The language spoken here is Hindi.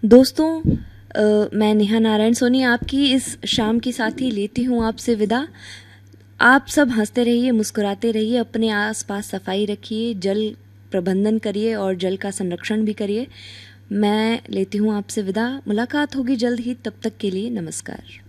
दोस्तों, मैं नेहा नारायण सोनी आपकी इस शाम की साथी लेती हूँ आपसे विदा। आप सब हंसते रहिए, मुस्कुराते रहिए, अपने आसपास सफाई रखिए, जल प्रबंधन करिए और जल का संरक्षण भी करिए। मैं लेती हूँ आपसे विदा। मुलाकात होगी जल्द ही, तब तक के लिए नमस्कार।